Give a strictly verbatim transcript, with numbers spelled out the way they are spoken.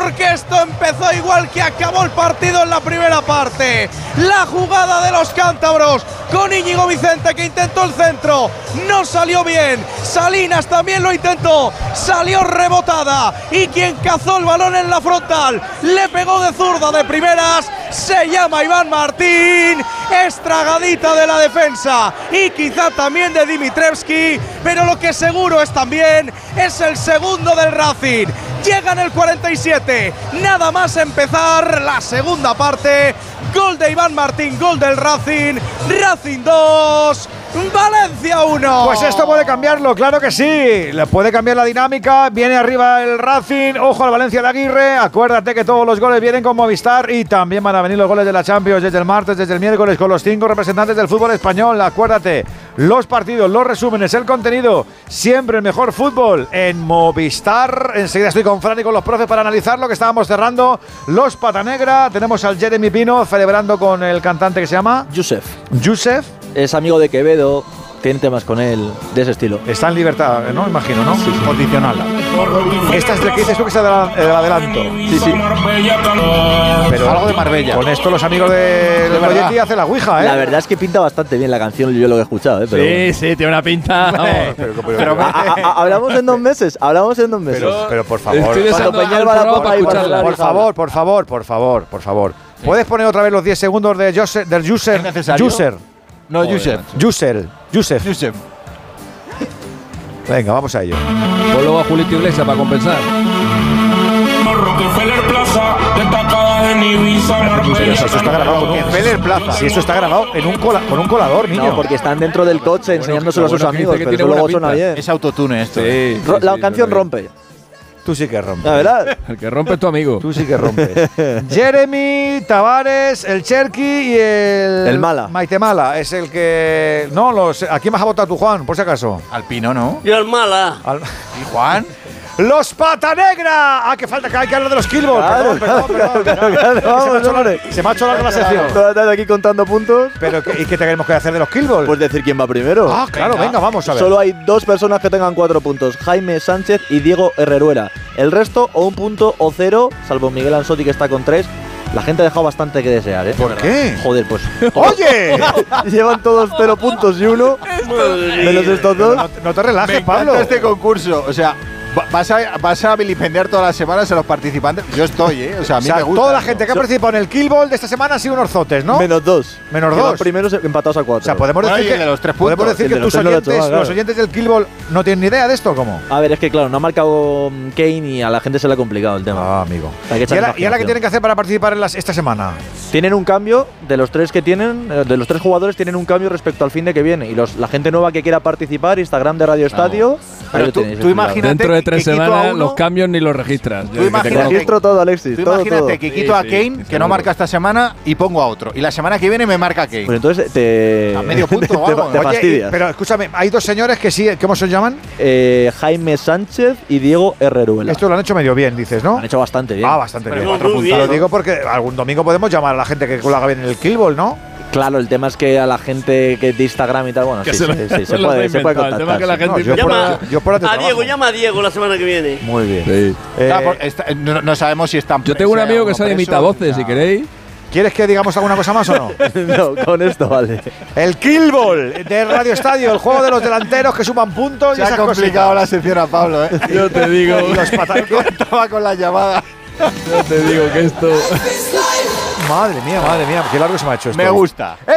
porque esto empezó igual que acabó el partido en la primera parte. La jugada de los cántabros con Íñigo Vicente, que intentó el centro, no salió bien. Salinas también lo intentó, salió rebotada, y quien cazó el balón en la frontal le pegó de zurda de primeras, se llama Iván Martín. Estragadita de la defensa y quizá también de Dimitrievski, pero lo que seguro es también es el segundo del Racing. Llega en el cuarenta y siete, nada más empezar la segunda parte. Gol de Iván Martín, gol del Racing. Racing dos, Valencia uno. Pues esto puede cambiarlo, claro que sí. Le puede cambiar la dinámica. Viene arriba el Racing. Ojo al Valencia de Aguirre. Acuérdate que todos los goles vienen con Movistar y también van a venir los goles de la Champions desde el martes, desde el miércoles, con los cinco representantes del fútbol español. Acuérdate, los partidos, los resúmenes, el contenido, siempre el mejor fútbol en Movistar. Enseguida estoy con Fran y con los profes para analizar lo que estábamos cerrando. Los Patanegra. Tenemos al Jeremy Pino celebrando con el cantante que se llama Yusef. Yusef. Es amigo de Quevedo, tiene temas con él, de ese estilo. Está en libertad, ¿no? Imagino, ¿no? Sí, sí. Condicional. Esta es la que dices tú que es el adelanto. Sí, sí. Pero algo de Marbella. Con esto los amigos de los Goyetti hacen la ouija, ¿eh? La verdad es que pinta bastante bien la canción, yo lo he escuchado, ¿eh? Pero sí, bueno. sí, tiene una pinta. pero, pero, pero, a, a, a, hablamos en dos meses, hablamos en dos meses. Pero, pero por favor. Cuando Peñal va a la copa y por, por favor, por favor, por favor, por favor. Sí. ¿Puedes poner otra vez los diez segundos de Jose, del User? User. No, Yusef. Yusef. Yusef. Yusef. Venga, vamos a ello. Pues luego a Julito Iglesias para compensar. Si esto está grabado con un Feller Plaza. Si esto está grabado en un cola, con un colador, niño. No, porque están dentro del coche enseñándoselo bueno, a sus amigos, pero eso luego suena bien. Es autotune esto. Sí, ¿eh? sí, La sí, canción sí, rompe. Tú sí que rompes. La verdad. El que rompe es tu amigo. Tú sí que rompes. Jeremy, Tavares, el Cherky y el… El Mala. Maite Mala. Es el que… No, los… ¿A quién vas a votar tú, Juan? Por si acaso. Al Pino, ¿no? Y al Mala. Al… ¿Y Juan? ¡Los Patanegra! ¡Ah, que falta! Que hay que hablar de los Killballs! Claro, perdón, perdón, perdón. Claro, perdón. vamos, Se me ha hecho larga la sección. Toda la tarde aquí contando puntos. Pero, ¿y qué tenemos que hacer de los Killballs? Pues decir quién va primero. Ah, claro, venga, venga, vamos a ver. Solo hay dos personas que tengan cuatro puntos: Jaime Sánchez y Diego Herreruela. El resto, o un punto o cero, salvo Miguel Ansotti, que está con tres. La gente ha dejado bastante que desear, ¿eh? ¿Por qué? Joder, pues. ¡Oye! Llevan todos cero puntos y uno. Menos estos dos. No, no te relajes, Me Pablo. este concurso. O sea, vas a, vas a vilipendiar todas las semanas a los participantes. Yo estoy, ¿eh? O sea, a mí o sea, me gusta. toda la gente que ha participado en el Killball de esta semana han sido unos zotes, ¿no? Menos dos. Menos Que dos. Los primeros empatados a cuatro. O sea, podemos Bueno, decir y el que, de los tres puntos. podemos decir El de que los tus tres no lo ha oyentes, hecho mal, claro. los oyentes del Killball no tienen ni idea de esto, ¿o cómo? A ver, es que claro, no ha marcado Kane y a la gente se le ha complicado el tema. Ah, amigo. Hay que ¿Y echar ahora, ¿Y ahora qué imaginación. tienen que hacer para participar en las, esta semana? Tienen un cambio de los tres que tienen, eh, de los tres jugadores tienen un cambio respecto al fin de que viene. Y los, la gente nueva que quiera participar, Instagram de Radio Estadio. Pero tú, tú imagínate Dentro de tres que quito a semanas uno, los cambios ni los registras. Tú imagínate- Registro todo, Alexis. Tú todo, imagínate todo. que quito Sí, a sí, Kane, que seguro. no marca esta semana, y pongo a otro. Y la semana que viene me marca Kane. Pues entonces te. A medio punto te, o algo. te Oye, fastidias. Pero escúchame, hay dos señores que sí, ¿cómo se llaman? Eh, Jaime Sánchez y Diego Herreruela. Esto lo han hecho medio bien, dices, ¿no? Lo han hecho bastante bien. Ah, bastante Pero bien. muy Cuatro bien. puntos. Lo digo porque algún domingo podemos llamar a la gente que lo haga bien en el Killball, ¿no? Claro, el tema es que a la gente que de Instagram y tal, bueno, Que sí, se sí, lo- sí, sí, se se lo puede, ha se puede inventado. El tema contactar. es que la sí. gente- No, yo, Llama por, yo por a trabajo. Diego, llama a Diego la semana que viene. Muy bien. Sí. Eh, Claro, por- está- no, no sabemos si están. Yo tengo un si hay amigo que alguno sabe preso, imitar voces, o sea, si queréis. ¿Quieres que digamos alguna cosa más o no? No, con esto vale. El Killball de Radio Estadio, el juego de los delanteros que suman puntos y Se ha esas complicado la cositas. sección a Pablo, ¿eh? Yo te digo, Y los pataneros. Estaba con la llamada. yo te digo que esto. Madre mía, madre mía, qué largo se me ha hecho esto. Me gusta.